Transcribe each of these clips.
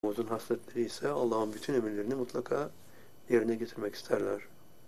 Ruhumuzun hasletleri ise Allah'ın bütün emirlerini mutlaka yerine getirmek isterler.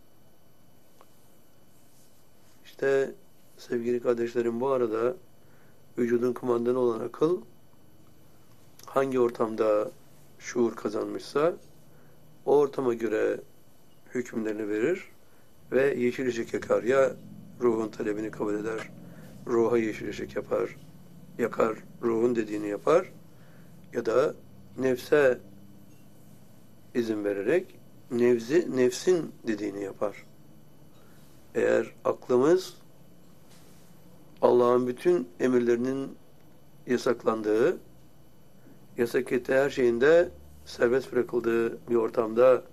İşte sevgili kardeşlerim, bu arada vücudun kumandanı olan akıl hangi ortamda şuur kazanmışsa o ortama göre hükümlerini verir ve yeşil ışık yakar. Ya ruhun talebini kabul eder, ruha yeşil ışık yakar, ruhun dediğini yapar, ya da nefse izin vererek nefsin dediğini yapar. Eğer aklımız Allah'ın bütün emirlerinin yasaklandığı, yasak ettiği her şeyinde serbest bırakıldığı bir ortamda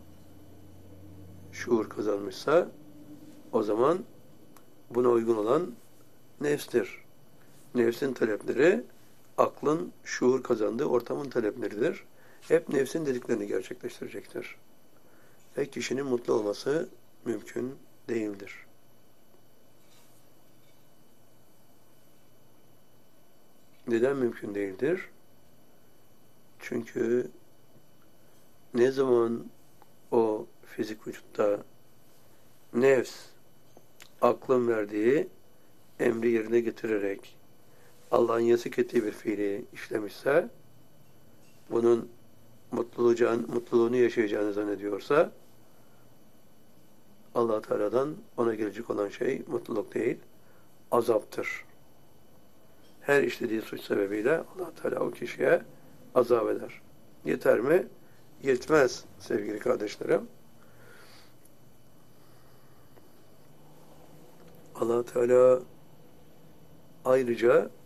şuur kazanmışsa, o zaman buna uygun olan nefstir. Nefsin talepleri, aklın şuur kazandığı ortamın talepleridir. Hep nefsin dediklerini gerçekleştirecektir. Ve kişinin mutlu olması mümkün değildir. Neden mümkün değildir? Çünkü ne zaman o fizik vücutta nefs, aklın verdiği emri yerine getirerek Allah'ın yasak ettiği bir fiili işlemişse, bunun mutluluğunu yaşayacağını zannediyorsa, Allah Teala'dan ona gelecek olan şey mutluluk değil, azaptır. Her işlediği suç sebebiyle Allah Teala o kişiye azap eder. Yeter mi? Yetmez sevgili kardeşlerim. Allah Teala ayrıca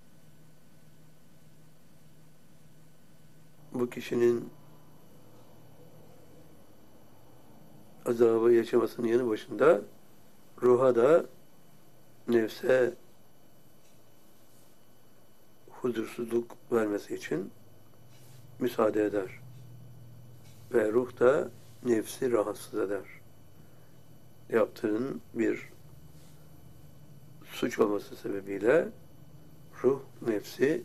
bu kişinin azabı yaşamasının yanı başında ruha da nefse huzursuzluk vermesi için müsaade eder. Ve ruh da nefsi rahatsız eder. Yaptığın bir suç olması sebebiyle ruh nefsi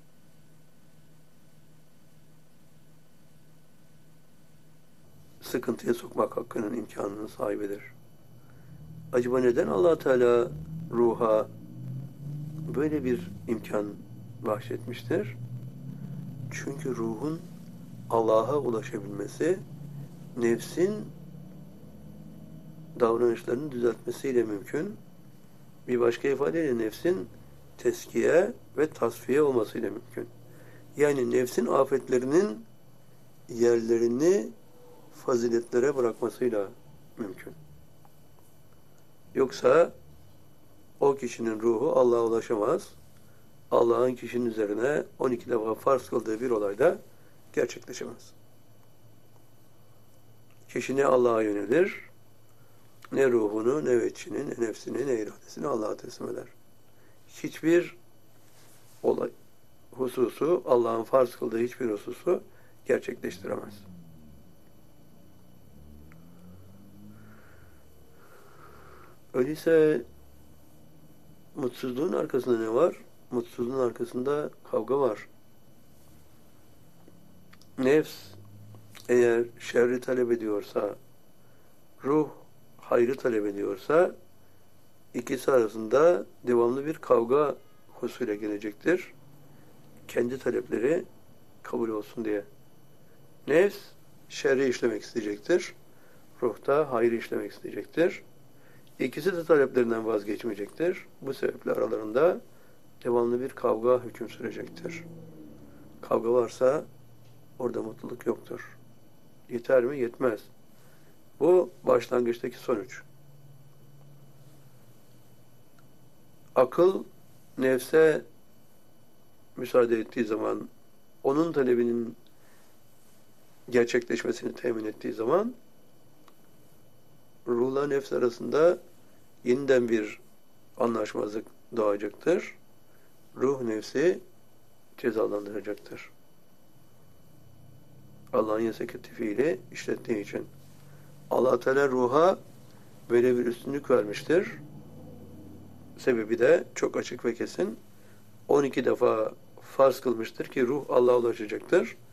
sıkıntıya sokmak hakkının imkanının sahibidir. Acaba neden Allah Teala ruha böyle bir imkan bahşetmiştir? Çünkü ruhun Allah'a ulaşabilmesi, nefsin davranışlarını düzeltmesiyle mümkün. Bir başka ifadeyle nefsin teskiye ve tasfiye olmasıyla mümkün. Yani nefsin afetlerinin yerlerini faziletlere bırakmasıyla mümkün. Yoksa o kişinin ruhu Allah'a ulaşamaz. Allah'ın kişinin üzerine 12 defa farz kıldığı bir olayda gerçekleşemez. Kişi ne Allah'a yönelir, ne ruhunu, ne veçhini, ne nefsini, ne iradesini Allah'a teslim eder. Hiçbir olay, hususu, Allah'ın farz kıldığı hiçbir hususu gerçekleştiremez. Öyleyse mutsuzluğun arkasında ne var? Mutsuzluğun arkasında kavga var. Nefs eğer şerri talep ediyorsa, ruh hayrı talep ediyorsa, ikisi arasında devamlı bir kavga husule gelecektir. Kendi talepleri kabul olsun diye. Nefs şerri işlemek isteyecektir. Ruh da hayrı işlemek isteyecektir. İkisi de taleplerinden vazgeçmeyecektir. Bu sebeple aralarında devamlı bir kavga hüküm sürecektir. Kavga varsa orada mutluluk yoktur. Yeter mi? Yetmez. Bu başlangıçtaki sonuç. Akıl nefse müsaade ettiği zaman, onun talebinin gerçekleşmesini temin ettiği zaman ruhla nefs arasında yeniden bir anlaşmazlık doğacaktır. Ruh nefsi cezalandıracaktır. Allah'ın yasak ettiği fiili işlettiği için. Allah Teala ruha böyle bir üstünlük vermiştir. Sebebi de çok açık ve kesin. 12 defa farz kılmıştır ki ruh Allah'a ulaşacaktır.